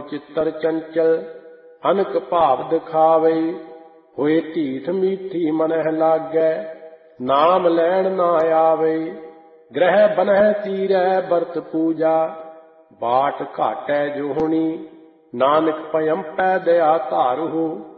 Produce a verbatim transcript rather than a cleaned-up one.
चित्तर चंचल अनक भाव दिखावे। होए ढीठ मीठी मनह लागै नाम लैण ना आवे। ग्रह बनह तीरै बरत पूजा बाट घाटै जोहणी नानक पयंपै दया धारहु।